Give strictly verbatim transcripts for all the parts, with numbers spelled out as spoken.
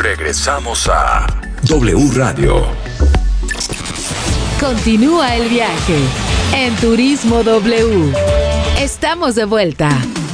Regresamos a W Radio. Continúa el viaje en Turismo W. Estamos de vuelta.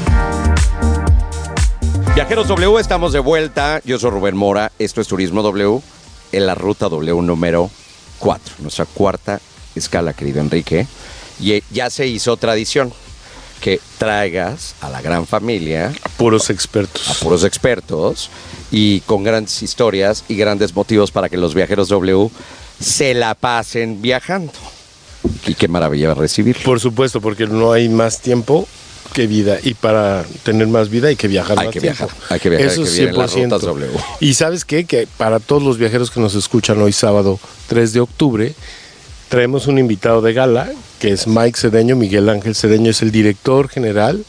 Viajeros W, estamos de vuelta. Yo soy Rubén Mora. Esto es Turismo W en la ruta W número cuatro. Nuestra cuarta escala, querido Enrique. Y ya se hizo tradición que traigas a la gran familia. A puros expertos. A puros expertos. Y con grandes historias y grandes motivos para que los viajeros W se la pasen viajando. Y qué maravilla recibir. Por supuesto, porque no hay más tiempo que vida. Y para tener más vida hay que viajar hay más que tiempo. Viajar, hay que viajar. Eso hay que es cien por ciento. Las rutas W. Y ¿sabes qué? Que para todos los viajeros que nos escuchan hoy sábado tres de octubre, traemos un invitado de gala, que es Mike Cedeño. Miguel Ángel Cedeño es el director general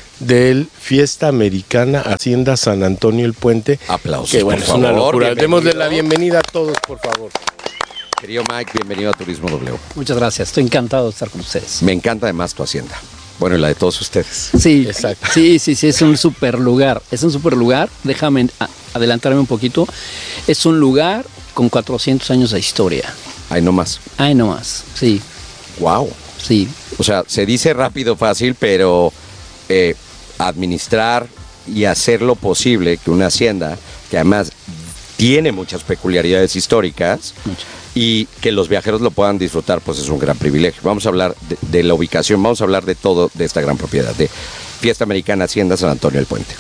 del Fiesta Americana Hacienda San Antonio El Puente. Aplausos, que bueno, por es una favor, locura. Démosle la bienvenida a todos, por favor. Querido Mike, bienvenido a Turismo W. Muchas gracias, estoy encantado de estar con ustedes. Me encanta además tu hacienda. Bueno, y la de todos ustedes. Sí, exacto. Sí, sí, sí, es un super lugar. Es un super lugar. Déjame adelantarme un poquito. Es un lugar con cuatrocientos años de historia. Ahí nomás. Ahí nomás, sí. Wow. Sí. O sea, se dice rápido, fácil, pero eh, administrar y hacer lo posible que una hacienda, que además tiene muchas peculiaridades históricas, Mucho. y que los viajeros lo puedan disfrutar, pues es un gran privilegio. Vamos a hablar de, de la ubicación, vamos a hablar de todo de esta gran propiedad, de Fiesta Americana Hacienda San Antonio del Puente.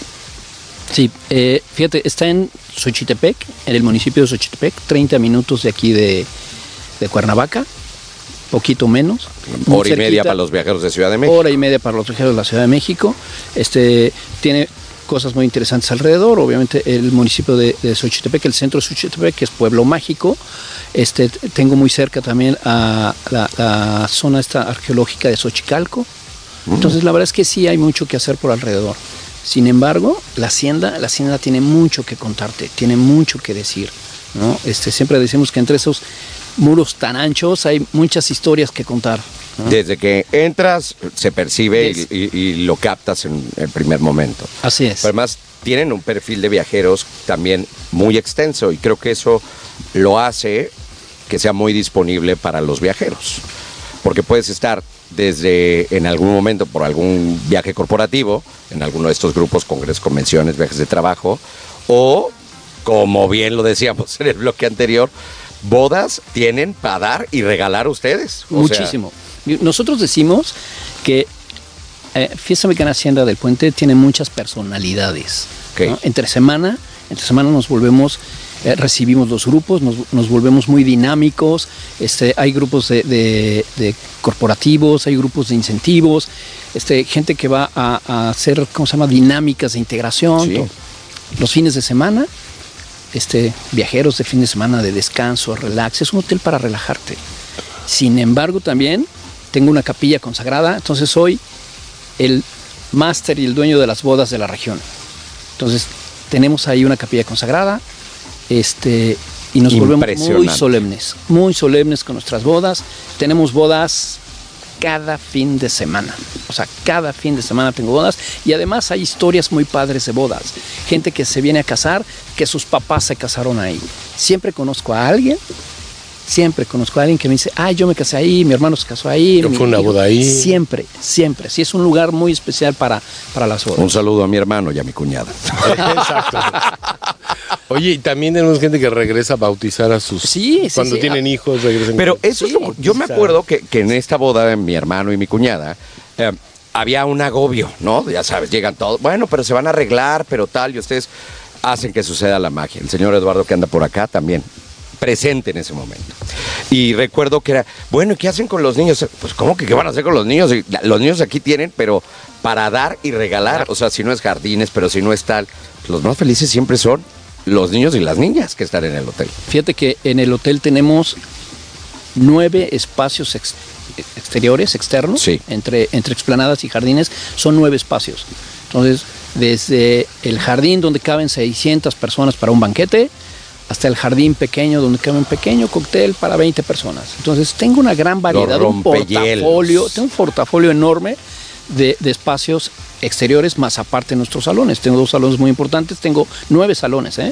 Sí, eh, fíjate, está en Xochitepec, en el municipio de Xochitepec, treinta minutos de aquí de, de Cuernavaca, poquito menos. Hora y media para los viajeros de Ciudad de México. Hora y media para los viajeros de la Ciudad de México. Este, tiene cosas muy interesantes alrededor, obviamente el municipio de, de Xochitepec, el centro de Xochitepec, que es pueblo mágico. Este, tengo muy cerca también a la, la zona esta arqueológica de Xochicalco. Mm. Entonces la verdad es que sí hay mucho que hacer por alrededor. Sin embargo, la hacienda, la hacienda tiene mucho que contarte, tiene mucho que decir, ¿no? Este, siempre decimos que entre esos muros tan anchos hay muchas historias que contar, ¿no? Desde que entras se percibe y, y, y lo captas en el primer momento. Así es. Pero además tienen un perfil de viajeros también muy extenso y creo que eso lo hace que sea muy disponible para los viajeros. Porque puedes estar desde en algún momento por algún viaje corporativo, en alguno de estos grupos, congresos, convenciones, viajes de trabajo, o, como bien lo decíamos en el bloque anterior, bodas tienen para dar y regalar a ustedes. O Muchísimo. sea, Nosotros decimos que eh, Fiesta Americana Hacienda del Puente tiene muchas personalidades. Okay. ¿No? Entre semana, entre semana nos volvemos... Eh, recibimos los grupos, nos, nos volvemos muy dinámicos, este, hay grupos de, de, de corporativos, hay grupos de incentivos, este, gente que va a, a hacer, ¿cómo se llama?, dinámicas de integración. Sí. Los fines de semana, este, viajeros de fin de semana de descanso, relax, es un hotel para relajarte. Sin embargo, también tengo una capilla consagrada, entonces soy el máster y el dueño de las bodas de la región. Entonces, tenemos ahí una capilla consagrada, Este, y nos volvemos muy solemnes, muy solemnes con nuestras bodas. Tenemos bodas cada fin de semana, o sea, cada fin de semana tengo bodas y además hay historias muy padres de bodas. Gente que se viene a casar, que sus papás se casaron ahí. Siempre conozco a alguien, siempre conozco a alguien que me dice, ah, yo me casé ahí, mi hermano se casó ahí. Yo fui una boda ahí. Siempre, siempre. Sí, es un lugar muy especial para, para las bodas. Un saludo a mi hermano y a mi cuñada. Exacto. Oye, y también tenemos gente que regresa a bautizar a sus... Sí, sí, Cuando sí. tienen hijos, regresan. Pero eso sí, es como... Yo me acuerdo que, que en esta boda de mi hermano y mi cuñada... Eh, había un agobio, ¿no? Ya sabes, llegan todos, bueno, pero se van a arreglar, pero tal, y ustedes hacen que suceda la magia. El señor Eduardo, que anda por acá, también presente en ese momento. Y recuerdo que era, bueno, ¿y qué hacen con los niños? Pues, ¿cómo que qué van a hacer con los niños? Los niños aquí tienen, pero para dar y regalar, o sea, si no es jardines, pero si no es tal, los más felices siempre son los niños y las niñas que están en el hotel. Fíjate que en el hotel tenemos nueve espacios ex exteriores, externos, sí. entre, entre explanadas y jardines, son nueve espacios. Entonces, desde el jardín donde caben seiscientas personas para un banquete, hasta el jardín pequeño donde cabe un pequeño cóctel para veinte personas. Entonces, tengo una gran variedad, un portafolio, tengo un portafolio enorme de, de espacios exteriores, más aparte de nuestros salones. Tengo dos salones muy importantes, tengo nueve salones, ¿eh?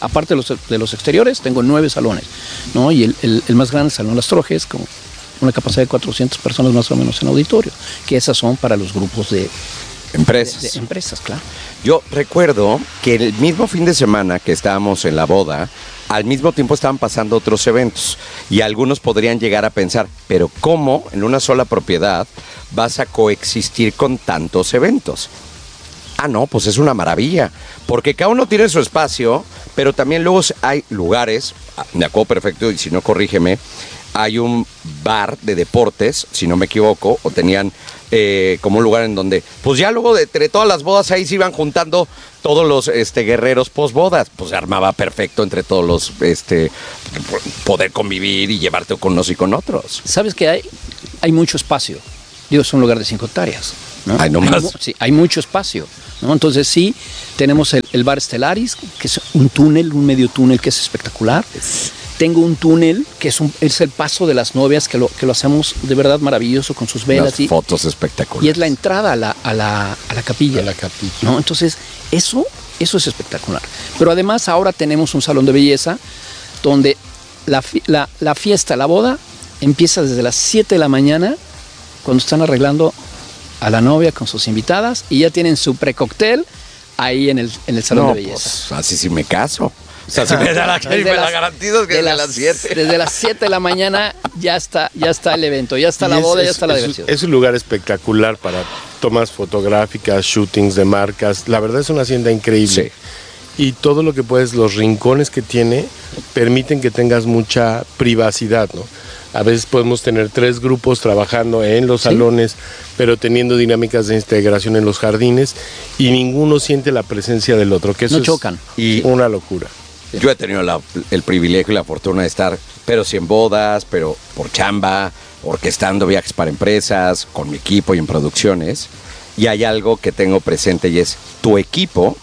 Aparte de los, de los exteriores, tengo nueve salones, ¿no? Y el, el, el más grande, el Salón Las Trojes, con una capacidad de cuatrocientas personas más o menos en auditorio, que esas son para los grupos de empresas. De, de empresas, claro. Yo recuerdo que el mismo fin de semana que estábamos en la boda, al mismo tiempo estaban pasando otros eventos y algunos podrían llegar a pensar, pero ¿cómo en una sola propiedad vas a coexistir con tantos eventos? Ah, no, pues es una maravilla, porque cada uno tiene su espacio, pero también luego hay lugares, me acuerdo perfecto y si no corrígeme, hay un bar de deportes, si no me equivoco, o tenían eh, como un lugar en donde, pues ya luego de entre todas las bodas ahí se iban juntando todos los este, guerreros posbodas, pues se armaba perfecto entre todos los, este, poder convivir y llevarte con unos y con otros. ¿Sabes qué hay? Hay mucho espacio. Digo, es un lugar de cinco hectáreas, ¿no? Ay, no más. Hay, sí, hay mucho espacio, ¿no? Entonces sí, tenemos el, el bar Stellaris, que es un túnel, un medio túnel que es espectacular. Tengo un túnel que es, un, es el paso de las novias, que lo, que lo hacemos de verdad maravilloso con sus velas. Las y, fotos espectaculares. Y es la entrada a la, a la, a la capilla. A la capilla. ¿No? Entonces, eso, eso es espectacular. Pero además ahora tenemos un salón de belleza donde la, la, la fiesta, la boda, empieza desde las siete de la mañana, cuando están arreglando a la novia con sus invitadas y ya tienen su precóctel ahí en el, en el salón no, de belleza. Pues, así sí me caso. O sea, si me da la, me la garantizo que desde las siete. Desde las siete de la mañana ya está, ya está el evento, ya está la es, boda, es, ya está la es, diversión. Es un lugar espectacular para tomas fotográficas, shootings de marcas. La verdad es una hacienda increíble. Sí. Y todo lo que puedes, los rincones que tiene, permiten que tengas mucha privacidad, ¿no? A veces podemos tener tres grupos trabajando en los ¿Sí? salones, pero teniendo dinámicas de integración en los jardines y ninguno siente la presencia del otro, que eso no chocan. Es y una locura. Yo he tenido la, el privilegio y la fortuna de estar, pero sí en bodas, pero por chamba, orquestando viajes para empresas, con mi equipo y en producciones. Y hay algo que tengo presente y es tu equipo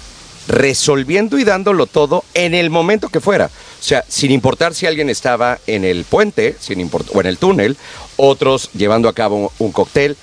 resolviendo y dándolo todo en el momento que fuera. O sea, sin importar si alguien estaba en el puente sin import- o en el túnel, otros llevando a cabo un cóctel.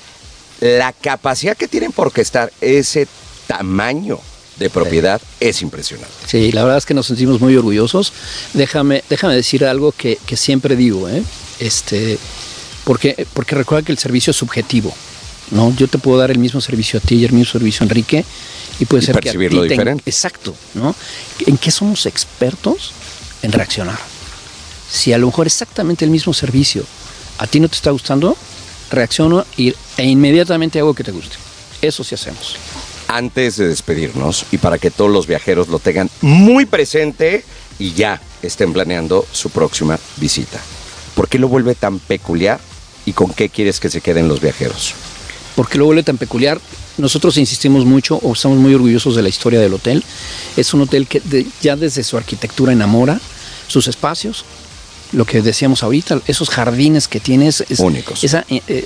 La capacidad que tienen por orquestar ese tamaño de propiedad sí. es impresionante. Sí, la verdad es que nos sentimos muy orgullosos. Déjame, déjame decir algo que, que siempre digo, ¿eh? Este, porque, porque recuerda que el servicio es subjetivo, ¿no? Yo te puedo dar el mismo servicio a ti y el mismo servicio a Enrique y puede y ser que a ti diferente. Te, exacto, ¿no? ¿En qué somos expertos? En reaccionar. Si a lo mejor exactamente el mismo servicio a ti no te está gustando, reacciono y, e inmediatamente hago que te guste. Eso sí hacemos. Antes de despedirnos y para que todos los viajeros lo tengan muy presente y ya estén planeando su próxima visita, ¿por qué lo vuelve tan peculiar y con qué quieres que se queden los viajeros? ¿Por qué lo vuelve tan peculiar? Nosotros insistimos mucho o estamos muy orgullosos de la historia del hotel. Es un hotel que de, ya desde su arquitectura enamora, sus espacios, lo que decíamos ahorita, esos jardines que tienes, es, únicos. Esa eh,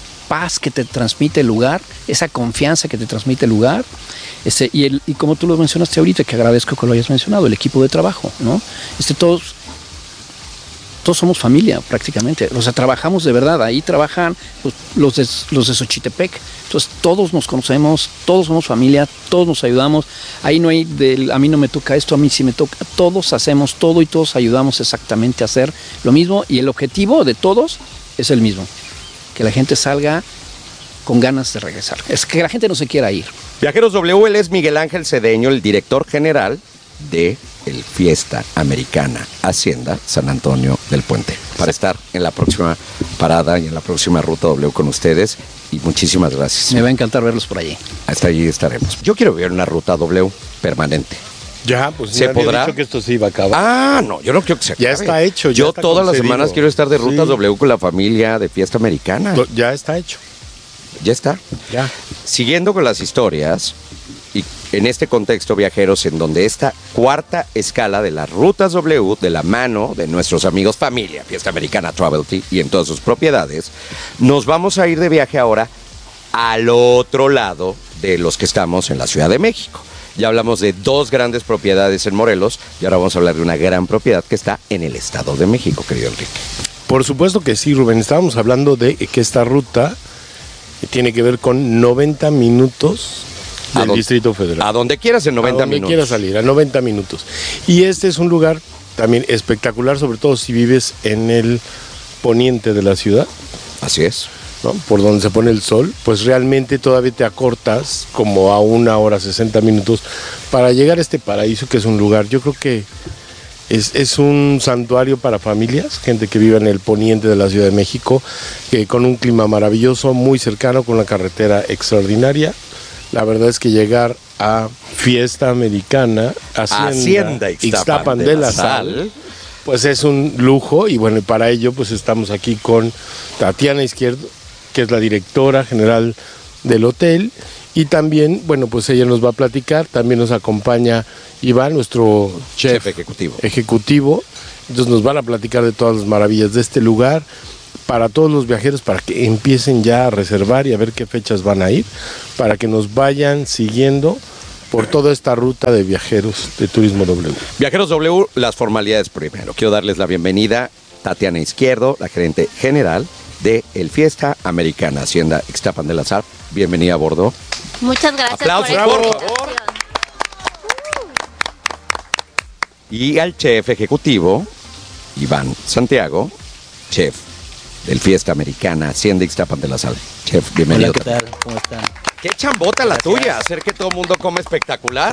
paz que te transmite el lugar, esa confianza que te transmite el lugar, este, y, el, y como tú lo mencionaste ahorita, que agradezco que lo hayas mencionado, el equipo de trabajo, ¿no? Este, todos, todos somos familia prácticamente, o sea, trabajamos de verdad, ahí trabajan pues, los, de, los de Xochitepec, entonces todos nos conocemos, todos somos familia, todos nos ayudamos, ahí no hay del a mí no me toca esto, a mí sí me toca, todos hacemos todo y todos ayudamos exactamente a hacer lo mismo y el objetivo de todos es el mismo, que la gente salga con ganas de regresar, es que la gente no se quiera ir. Viajeros W, él es Miguel Ángel Cedeño, el director general de el Fiesta Americana Hacienda San Antonio del Puente, para estar en la próxima parada y en la próxima ruta W con ustedes y muchísimas gracias. Me va a encantar verlos por allí. Hasta allí estaremos. Yo quiero ver una ruta W permanente. Ya, pues ¿Se podrá? Dicho que esto se iba a acabar. Ah, no, yo no quiero que se acabe. Ya está hecho. Ya yo está todas concedido. las semanas quiero estar de rutas sí. W con la familia de Fiesta Americana. Ya está hecho. Ya está. Ya. Siguiendo con las historias, y en este contexto, viajeros, en donde esta cuarta escala de las rutas W, de la mano de nuestros amigos familia, Fiesta Americana Travelty y en todas sus propiedades, nos vamos a ir de viaje ahora al otro lado de los que estamos en la Ciudad de México. Ya hablamos de dos grandes propiedades en Morelos y ahora vamos a hablar de una gran propiedad que está en el Estado de México, querido Enrique. Por supuesto que sí, Rubén. Estábamos hablando de que esta ruta tiene que ver con noventa minutos del don- Distrito Federal. A donde quieras en noventa a donde minutos. quiera salir, a noventa minutos. Y este es un lugar también espectacular, sobre todo si vives en el poniente de la ciudad, Así es. ¿no? Por donde se pone el sol, pues realmente todavía te acortas como a una hora, sesenta minutos para llegar a este paraíso que es un lugar, yo creo que es, es un santuario para familias, gente que vive en el poniente de la Ciudad de México, que con un clima maravilloso, muy cercano, con una carretera extraordinaria. La verdad es que llegar a Fiesta Americana, Hacienda, Hacienda Ixtapan de la Sal, pues es un lujo, y bueno, y para ello pues estamos aquí con Tatiana Izquierdo, que es la directora general del hotel, y también, bueno, pues ella nos va a platicar, también nos acompaña Iván, nuestro chef, Chef ejecutivo. ejecutivo, entonces nos van a platicar de todas las maravillas de este lugar, para todos los viajeros, para que empiecen ya a reservar y a ver qué fechas van a ir, para que nos vayan siguiendo por toda esta ruta de viajeros de Turismo W. Viajeros W, las formalidades primero. Quiero darles la bienvenida, Tatiana Izquierdo, la gerente general de El Fiesta Americana, Hacienda Ixtapan de la Sal. Bienvenida a bordo. Muchas gracias Aplausos, por por esta favor. invitación. Y al chef ejecutivo, Iván Santiago, chef del Fiesta Americana, Hacienda Ixtapan de la Sal. Chef, bienvenido. Hola, ¿qué tal? ¿Cómo están? Qué chambota la tuya, hacer que todo el mundo coma espectacular.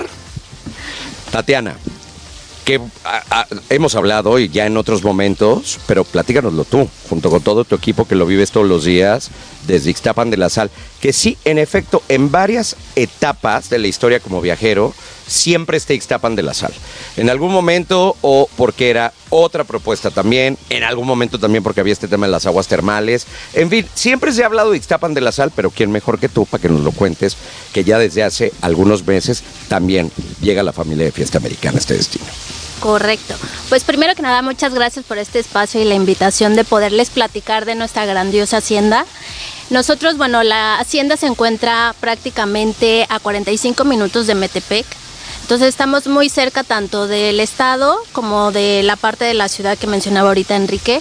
Tatiana, que a- a- hemos hablado y ya en otros momentos, pero platícanoslo tú, junto con todo tu equipo que lo vives todos los días desde Ixtapan de la Sal, que sí, en efecto, en varias etapas de la historia como viajero, siempre está Ixtapan de la Sal. En algún momento, o porque era otra propuesta también, en algún momento también porque había este tema de las aguas termales. En fin, siempre se ha hablado de Ixtapan de la Sal, pero quién mejor que tú para que nos lo cuentes, que ya desde hace algunos meses también llega la familia de Fiesta Americana a este destino. Correcto. Pues primero que nada, muchas gracias por este espacio y la invitación de poderles platicar de nuestra grandiosa hacienda. Nosotros, bueno, la hacienda se encuentra prácticamente a cuarenta y cinco minutos de Metepec. Entonces estamos muy cerca tanto del estado como de la parte de la ciudad que mencionaba ahorita Enrique.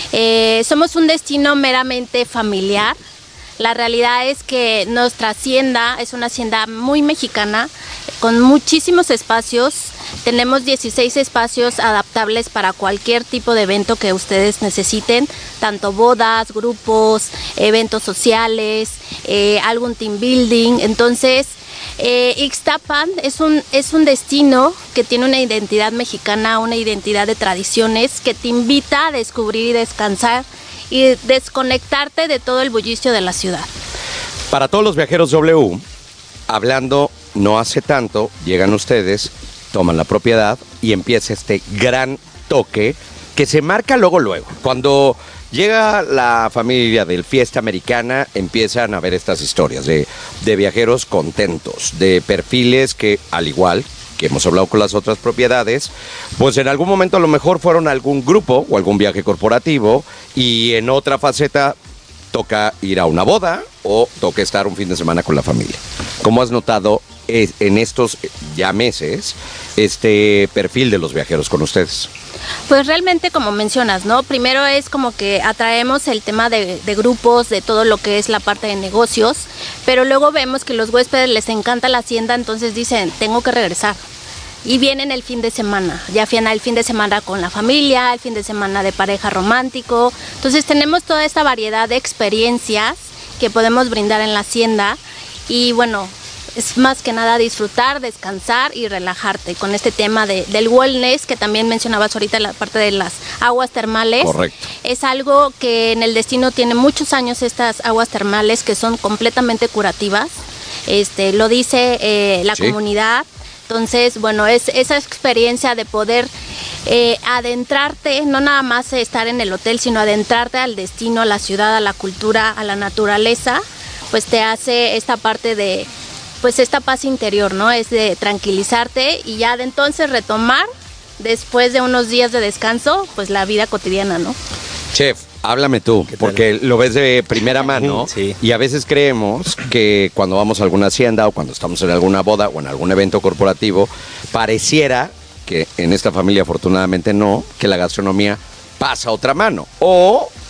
Eh, somos un destino meramente familiar. La realidad es que nuestra hacienda es una hacienda muy mexicana, con muchísimos espacios. Tenemos dieciséis espacios adaptables para cualquier tipo de evento que ustedes necesiten, tanto bodas, grupos, eventos sociales, eh, algún team building. Entonces, eh, Ixtapan es un, es un destino que tiene una identidad mexicana, una identidad de tradiciones que te invita a descubrir y descansar y desconectarte de todo el bullicio de la ciudad. Para todos los viajeros W, hablando no hace tanto, llegan ustedes, toman la propiedad y empieza este gran toque que se marca luego, luego. Cuando llega la familia del Fiesta Americana, empiezan a ver estas historias de, de viajeros contentos, de perfiles que, al igual que hemos hablado con las otras propiedades, pues en algún momento a lo mejor fueron a algún grupo o algún viaje corporativo y en otra faceta toca ir a una boda o toca estar un fin de semana con la familia. ¿Cómo has notado eh, en estos ya meses este perfil de los viajeros con ustedes? Pues realmente, como mencionas, ¿no? Primero es como que atraemos el tema de, de grupos, de todo lo que es la parte de negocios, pero luego vemos que los huéspedes les encanta la hacienda, entonces dicen, tengo que regresar. Y vienen el fin de semana, ya el fin de semana con la familia, el fin de semana de pareja romántico. Entonces tenemos toda esta variedad de experiencias que podemos brindar en la hacienda y bueno, es más que nada disfrutar, descansar y relajarte con este tema de, del wellness que también mencionabas ahorita, la parte de las aguas termales. Correcto. Es algo que en el destino tiene muchos años, estas aguas termales que son completamente curativas. Este, lo dice eh, la Sí. comunidad. Entonces, bueno, es esa experiencia de poder eh, adentrarte, no nada más estar en el hotel, sino adentrarte al destino, a la ciudad, a la cultura, a la naturaleza, pues te hace esta parte de, pues esta paz interior, ¿no? Es de tranquilizarte y ya de entonces retomar, después de unos días de descanso, pues la vida cotidiana, ¿no? Chef, háblame tú, ¿Qué tal? porque lo ves de primera mano Sí. y a veces creemos que cuando vamos a alguna hacienda o cuando estamos en alguna boda o en algún evento corporativo, pareciera que en esta familia afortunadamente no, que la gastronomía pasa a otra mano. O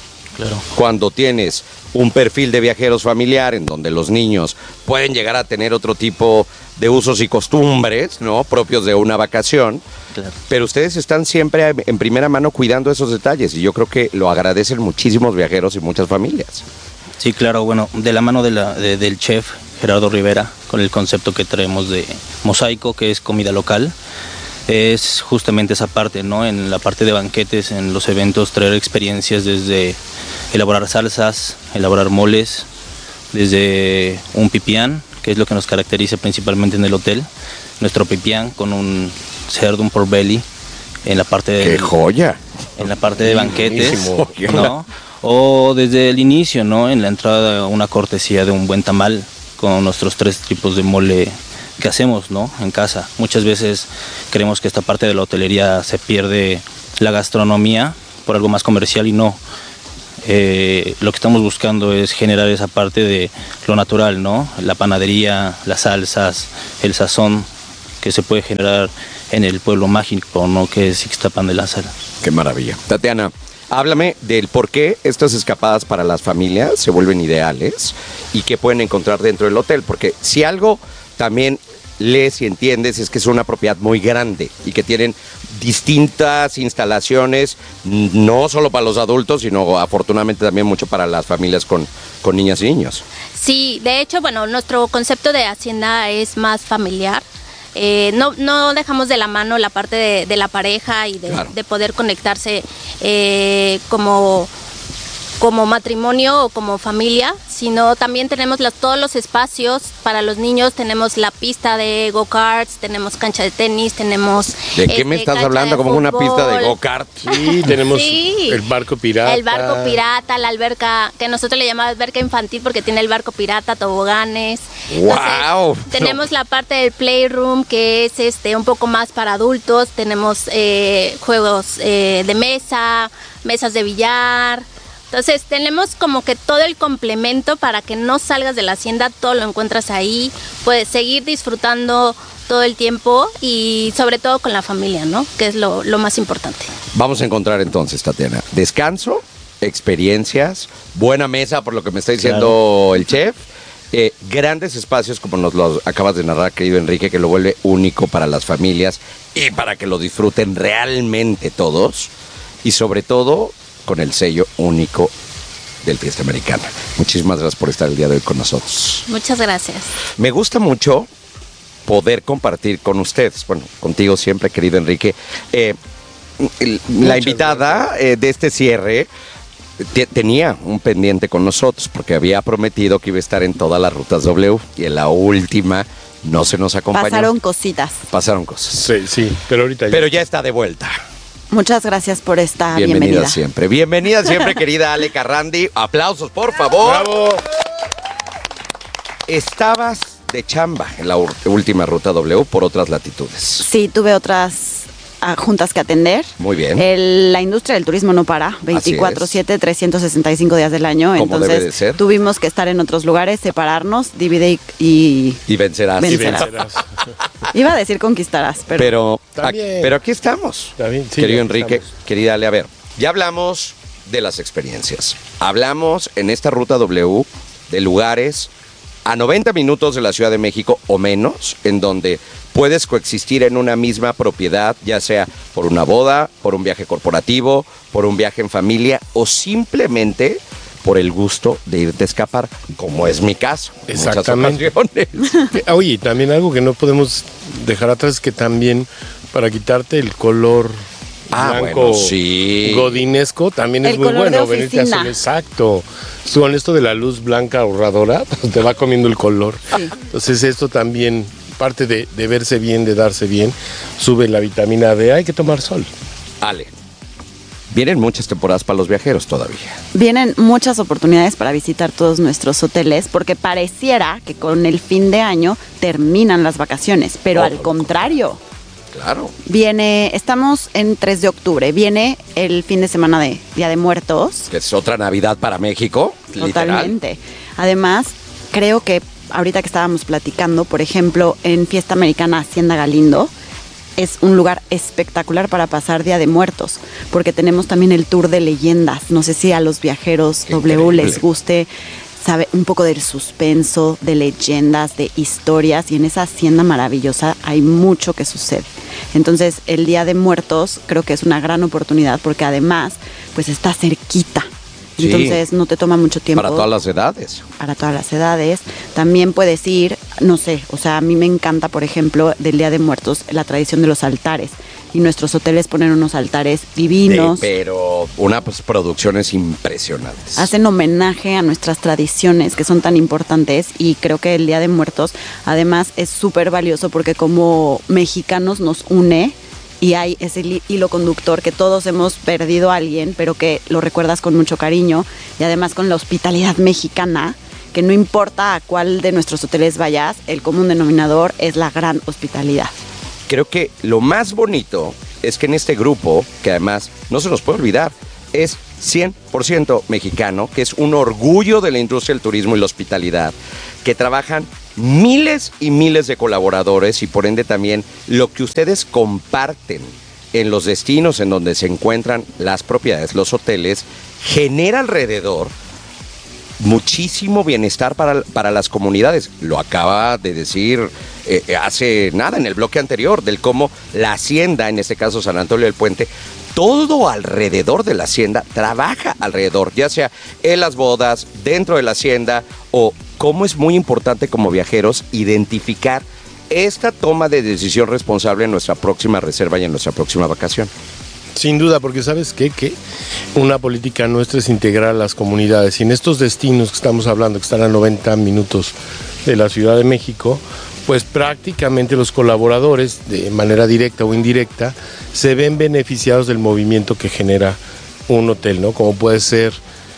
Claro. Cuando tienes un perfil de viajeros familiar en donde los niños pueden llegar a tener otro tipo de usos y costumbres, ¿no? Propios de una vacación. Claro. Pero ustedes están siempre en primera mano cuidando esos detalles y yo creo que lo agradecen muchísimos viajeros y muchas familias. Sí, claro, bueno, de la mano de la, de, del chef Gerardo Rivera, con el concepto que traemos de mosaico, que es comida local, es justamente esa parte, ¿no? En la parte de banquetes, en los eventos, traer experiencias desde elaborar salsas, elaborar moles, desde un pipián, que es lo que nos caracteriza principalmente en el hotel, nuestro pipián con un cerdo, un pork belly, en la parte de... ¡Qué joya! En la parte de banquetes, Buenísimo. ¿no? O desde el inicio, ¿no? En la entrada una cortesía de un buen tamal con nuestros tres tipos de mole que hacemos, ¿no? En casa. Muchas veces creemos que esta parte de la hotelería se pierde la gastronomía por algo más comercial y no. Eh, lo que estamos buscando es generar esa parte de lo natural, ¿no? La panadería, las salsas, el sazón que se puede generar en el pueblo mágico, ¿no? Que es Ixtapan de Lázaro. ¡Qué maravilla! Tatiana, háblame del por qué estas escapadas para las familias se vuelven ideales y qué pueden encontrar dentro del hotel, porque si algo también lees y entiendes es que es una propiedad muy grande y que tienen distintas instalaciones, no solo para los adultos, sino afortunadamente también mucho para las familias con, con niñas y niños. Sí, de hecho, bueno, nuestro concepto de hacienda es más familiar. Eh, no, no dejamos de la mano la parte de, de la pareja y de, Claro. de poder conectarse eh, como, como matrimonio o como familia, sino también tenemos las, todos los espacios para los niños. Tenemos la pista de go-karts, tenemos cancha de tenis, tenemos... ¿De qué este, me estás cancha hablando? de Como una pista de fútbol. go-kart. Sí, tenemos Sí. el barco pirata. El barco pirata, la alberca, que nosotros le llamamos alberca infantil porque tiene el barco pirata, toboganes. ¡Guau! Tenemos la parte del playroom que es este un poco más para adultos. Tenemos eh, juegos eh, de mesa, mesas de billar. Entonces tenemos como que todo el complemento para que no salgas de la hacienda, todo lo encuentras ahí. Puedes seguir disfrutando todo el tiempo y sobre todo con la familia, ¿no? Que es lo, lo más importante. Vamos a encontrar entonces, Tatiana, descanso, experiencias, buena mesa, por lo que me está diciendo Claro. el chef, eh, grandes espacios como nos los acabas de narrar, querido Enrique, que lo vuelve único para las familias y para que lo disfruten realmente todos, y sobre todo con el sello único del Fiesta Americana. Muchísimas gracias por estar el día de hoy con nosotros. Muchas gracias. Me gusta mucho poder compartir con ustedes, bueno, contigo siempre, querido Enrique, eh, el- la invitada eh, de este cierre te- tenía un pendiente con nosotros porque había prometido que iba a estar en todas las rutas W y en la última no se nos acompañó. Pasaron cositas. Pasaron cosas. Sí, sí, pero ahorita ya. Pero ya está de vuelta. Muchas gracias por esta Bienvenida, bienvenida. siempre. Bienvenida siempre, querida Ale Carrandi. Aplausos, por favor. ¡Bravo! Estabas de chamba en la ur- última ruta W por otras latitudes. Sí, tuve otras ah, juntas que atender. Muy bien. El- la industria del turismo no para, veinticuatro siete, trescientos sesenta y cinco días del año. Como Entonces debe de ser. tuvimos que estar en otros lugares, separarnos, divide y... y- Y vencerás. Y Vencerás. vencerás. iba a decir conquistarás, pero... Pero, También. ac- pero aquí estamos. Está bien, sí, Querido aquí Enrique, estamos. querida Ale, a ver, ya hablamos de las experiencias. Hablamos en esta ruta W de lugares a noventa minutos de la Ciudad de México o menos, en donde puedes coexistir en una misma propiedad, ya sea por una boda, por un viaje corporativo, por un viaje en familia o simplemente por el gusto de irte a escapar, como es mi caso. en muchas Exactamente. ocasiones. Que- Oye, también algo que no podemos dejar atrás es que también para quitarte el color Ah, blanco bueno, sí. godinesco también El es muy color de bueno venirte a oficina. hacer exacto. Con esto de la luz blanca ahorradora, pues te va comiendo el color. Entonces esto también, parte de, de verse bien, de darse bien, sube la vitamina D, hay que tomar sol. Ale, vienen muchas temporadas para los viajeros todavía. Vienen muchas oportunidades para visitar todos nuestros hoteles porque pareciera que con el fin de año terminan las vacaciones, pero Oh, al contrario, Claro. viene, estamos en tres de octubre, viene el fin de semana de Día de Muertos, Que es otra Navidad para México. Literal. totalmente. Además, creo que ahorita que estábamos platicando, por ejemplo, en Fiesta Americana Hacienda Galindo, es un lugar espectacular para pasar Día de Muertos, porque tenemos también el tour de leyendas. No sé si a los viajeros Qué W increíble. les guste, sabe, un poco del suspenso, de leyendas, de historias, y en esa hacienda maravillosa hay mucho que sucede. Entonces, el Día de Muertos creo que es una gran oportunidad, porque además, pues está cerquita. Sí. Entonces, no te toma mucho tiempo. Para todas las edades. Para todas las edades. También puedes ir, no sé, o sea, a mí me encanta, por ejemplo, del Día de Muertos, la tradición de los altares. Y nuestros hoteles ponen unos altares divinos. Sí, pero unas pues, producciones impresionantes. Hacen homenaje a nuestras tradiciones que son tan importantes, y creo que el Día de Muertos además es súper valioso porque como mexicanos nos une. Y hay ese hilo conductor que todos hemos perdido a alguien, pero que lo recuerdas con mucho cariño, y además con la hospitalidad mexicana, que no importa a cuál de nuestros hoteles vayas, el común denominador es la gran hospitalidad. Creo que lo más bonito es que en este grupo, que además no se nos puede olvidar, es cien por ciento mexicano, que es un orgullo de la industria del turismo y la hospitalidad, que trabajan miles y miles de colaboradores, y por ende también lo que ustedes comparten en los destinos en donde se encuentran las propiedades, los hoteles, genera alrededor muchísimo bienestar para, para las comunidades. Lo acaba de decir eh, hace nada en el bloque anterior, del cómo la hacienda, en este caso San Antonio del Puente, todo alrededor de la hacienda trabaja alrededor, ya sea en las bodas, dentro de la hacienda, o cómo es muy importante como viajeros identificar esta toma de decisión responsable en nuestra próxima reserva y en nuestra próxima vacación. Sin duda, porque ¿sabes qué? Que una política nuestra es integrar a las comunidades. Y en estos destinos que estamos hablando, que están a noventa minutos de la Ciudad de México, pues prácticamente los colaboradores, de manera directa o indirecta, se ven beneficiados del movimiento que genera un hotel, ¿no? Como puede ser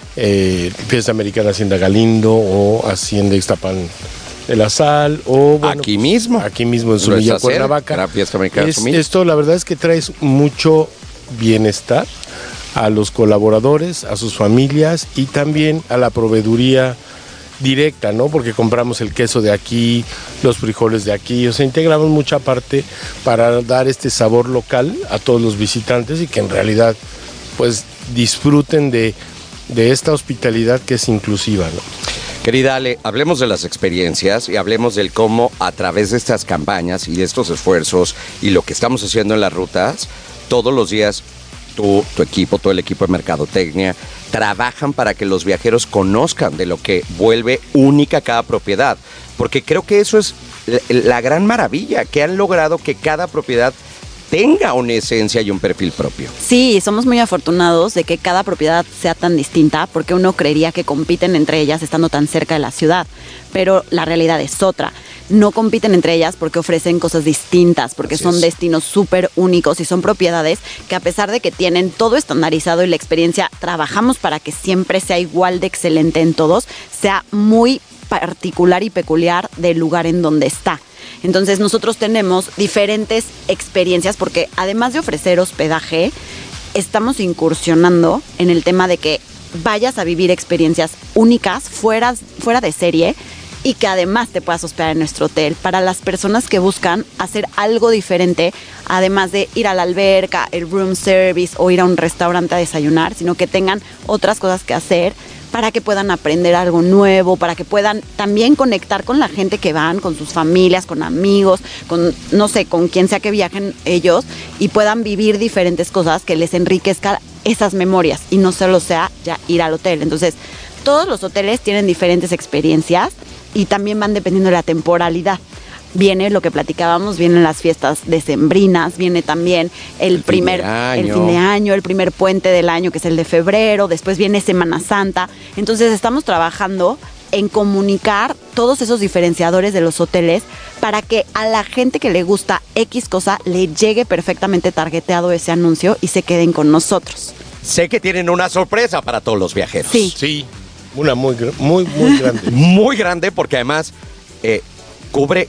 eh, Fiesta Americana Hacienda Galindo o Hacienda Ixtapan de la Sal, o bueno, aquí mismo. Aquí mismo en Zumilla, Cuernavaca. La Fiesta Americana Es, Zumilla. esto la verdad es que traes mucho bienestar a los colaboradores, a sus familias y también a la proveeduría directa, ¿no? Porque compramos el queso de aquí, los frijoles de aquí, o sea, integramos mucha parte para dar este sabor local a todos los visitantes y que en realidad pues disfruten de, de esta hospitalidad que es inclusiva, ¿no? Querida Ale, hablemos de las experiencias y hablemos del cómo a través de estas campañas y de estos esfuerzos y lo que estamos haciendo en las rutas, todos los días tú, tu equipo, todo el equipo de mercadotecnia, trabajan para que los viajeros conozcan de lo que vuelve única cada propiedad. Porque creo que eso es la, la gran maravilla, que han logrado que cada propiedad tenga una esencia y un perfil propio. Sí, somos muy afortunados de que cada propiedad sea tan distinta, porque uno creería que compiten entre ellas estando tan cerca de la ciudad, pero la realidad es otra. No compiten entre ellas porque ofrecen cosas distintas, porque Así son es. destinos súper únicos y son propiedades que, a pesar de que tienen todo estandarizado y la experiencia, trabajamos para que siempre sea igual de excelente en todos, sea muy particular y peculiar del lugar en donde está. Entonces nosotros tenemos diferentes experiencias porque, además de ofrecer hospedaje, estamos incursionando en el tema de que vayas a vivir experiencias únicas, fuera, fuera de serie, y que además te puedas hospedar en nuestro hotel para las personas que buscan hacer algo diferente, además de ir a la alberca, el room service o ir a un restaurante a desayunar, sino que tengan otras cosas que hacer para que puedan aprender algo nuevo, para que puedan también conectar con la gente que van, con sus familias, con amigos, con, no sé, con quien sea que viajen ellos, y puedan vivir diferentes cosas que les enriquezcan esas memorias y no solo sea ya ir al hotel. Entonces, todos los hoteles tienen diferentes experiencias y también van dependiendo de la temporalidad. Viene lo que platicábamos, vienen las fiestas decembrinas, viene también el, El primer fin de año. el fin de año, el primer puente del año, que es el de febrero, después viene Semana Santa. Entonces estamos trabajando en comunicar todos esos diferenciadores de los hoteles para que a la gente que le gusta X cosa le llegue perfectamente targeteado ese anuncio y se queden con nosotros. Sé que tienen una sorpresa para todos los viajeros. Sí. Sí, una muy, gr- muy, muy grande. Muy grande, porque además eh, cubre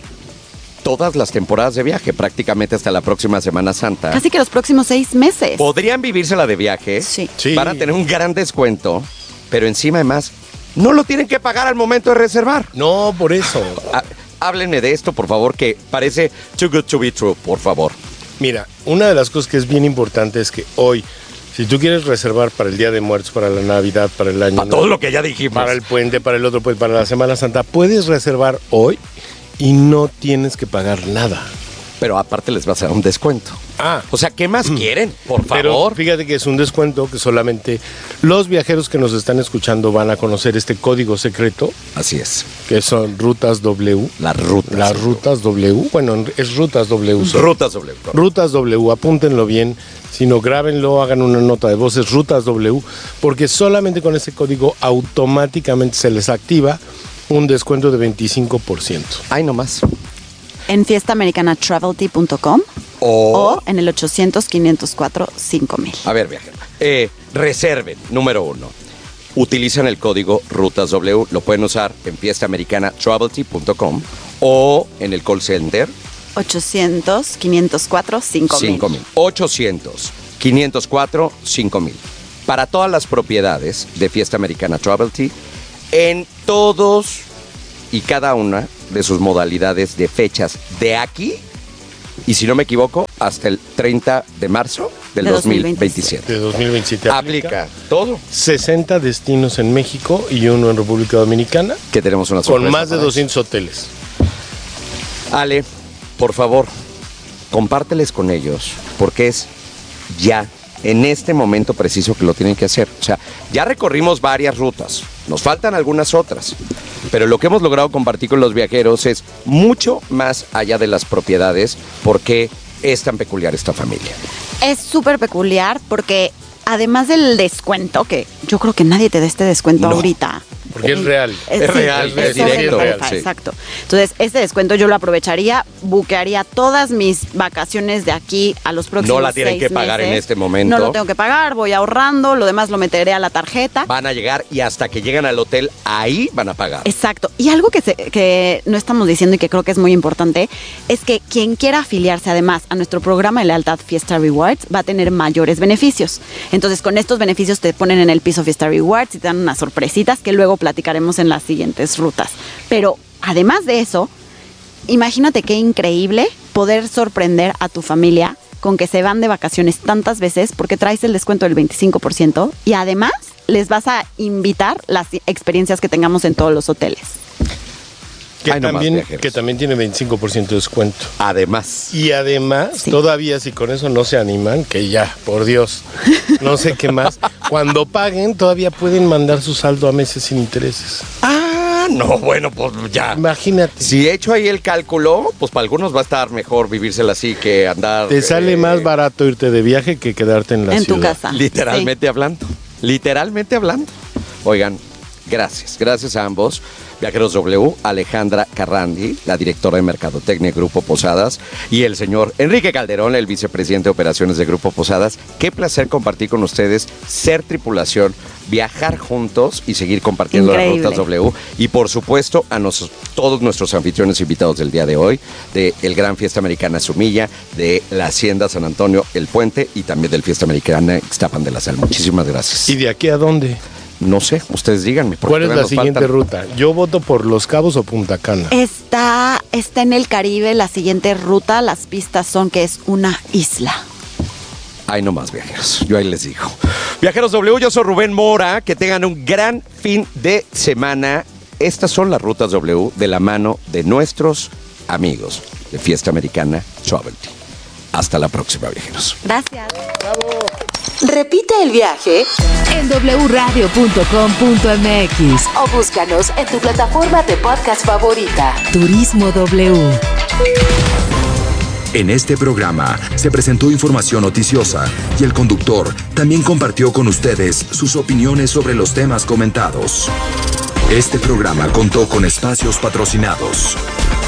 todas las temporadas de viaje, prácticamente hasta la próxima Semana Santa. Casi que los próximos seis meses. Podrían vivírsela de viaje, Sí. Sí. van a tener un gran descuento, pero encima además no lo tienen que pagar al momento de reservar. No, por eso. Ah, háblenme de esto, por favor, que parece too good to be true, por favor. Mira, una de las cosas que es bien importante es que hoy, si tú quieres reservar para el Día de Muertos, para la Navidad, para el año Para todo lo que ya dijimos. para el puente, para el otro, pues para la Semana Santa, puedes reservar hoy y no tienes que pagar nada. Pero aparte les vas a dar un descuento. Ah, O sea, ¿qué más quieren? Por pero favor. fíjate que es un descuento que solamente los viajeros que nos están escuchando van a conocer este código secreto, Así es. que son Rutas W. Las rutas. Las Rutas W, bueno, es Rutas W. solo. Rutas W. correcto. Rutas W, apúntenlo bien, si no, grábenlo, hagan una nota de voz, es Rutas W, porque solamente con ese código automáticamente se les activa un descuento de veinticinco por ciento. Ay, nomás. En fiesta americana travel tea punto com O, o en el ochocientos, quinientos cuatro, cinco mil. a ver, viajero. Eh, reserven, número uno. Utilizan el código Rutas W, lo pueden usar en fiesta americana travel tea punto com o en el call center ochocientos, quinientos cuatro, cinco mil. cinco mil. ochocientos, quinientos cuatro, cinco mil. Para todas las propiedades de Fiesta Americana Travel Tea, en todos y cada una de sus modalidades de fechas de aquí, y si no me equivoco, hasta el treinta de marzo del De dos mil veintisiete. De dos mil veintisiete Aplica todo. sesenta destinos en México y uno en República Dominicana, Que tenemos una con sorpresa más de para doscientos hoteles. eso. Ale, por favor, compárteles con ellos, porque es ya, en este momento preciso que lo tienen que hacer. O sea, ya recorrimos varias rutas, nos faltan algunas otras, pero lo que hemos logrado compartir con los viajeros es mucho más allá de las propiedades, porque es tan peculiar esta familia. Es súper peculiar porque además del descuento, que yo creo que nadie te da este descuento No. ahorita. Porque es real. Es real, es es directo, tarifa, sí. Exacto. Entonces, este descuento yo lo aprovecharía, buquearía todas mis vacaciones de aquí a los próximos No la tienen seis que pagar en meses. este momento. No lo tengo que pagar, voy ahorrando, lo demás lo meteré a la tarjeta. Van a llegar y hasta que llegan al hotel, ahí van a pagar. Exacto. Y algo que, se- que no estamos diciendo y que creo que es muy importante es que quien quiera afiliarse además a nuestro programa de lealtad Fiesta Rewards va a tener mayores beneficios. Entonces, con estos beneficios te ponen en el piso Fiesta Rewards y te dan unas sorpresitas que luego platicaremos en las siguientes rutas. Pero además de eso, imagínate qué increíble poder sorprender a tu familia con que se van de vacaciones tantas veces porque traes el descuento del veinticinco por ciento y además les vas a invitar las experiencias que tengamos en todos los hoteles. Que, Ay, no más también, viajeros. que también tiene veinticinco por ciento de descuento. Además, Y además, Sí. todavía si con eso no se animan, que ya, por Dios, no sé qué más, cuando paguen todavía pueden mandar su saldo a meses sin intereses. ah, no, bueno, pues ya. Imagínate. Si he hecho ahí el cálculo, pues para algunos va a estar mejor vivírsela así que andar. Te sale eh, más barato irte de viaje que quedarte en la En ciudad. tu casa. Literalmente hablando. Literalmente hablando. Oigan, gracias. Gracias a ambos. Viajeros W, Alejandra Carrandi, la directora de Mercadotecnia de Grupo Posadas, y el señor Enrique Calderón, el vicepresidente de Operaciones de Grupo Posadas. Qué placer compartir con ustedes, ser tripulación, viajar juntos y seguir compartiendo Increíble. las rutas W. Y por supuesto, a nos- todos nuestros anfitriones invitados del día de hoy, de el Gran Fiesta Americana Sumilla, de la Hacienda San Antonio El Puente y también del Fiesta Americana Ixtapan de la Sal. Muchísimas gracias. ¿Y de aquí a dónde? No sé, ustedes díganme. porque ¿Cuál es todavía la nos siguiente faltan. ruta? Yo voto por Los Cabos o Punta Cana. Está, está en el Caribe la siguiente ruta, las pistas son que es una isla. Ay, no más, viajeros. Yo ahí les digo. Viajeros W, yo soy Rubén Mora. Que tengan un gran fin de semana. Estas son las rutas W de la mano de nuestros amigos de Fiesta Americana Travel Tea. Hasta la próxima, viajeros. Gracias. Repite el viaje en doble u radio punto com punto m x o búscanos en tu plataforma de podcast favorita. Turismo W. En este programa se presentó información noticiosa y el conductor también compartió con ustedes sus opiniones sobre los temas comentados. Este programa contó con espacios patrocinados.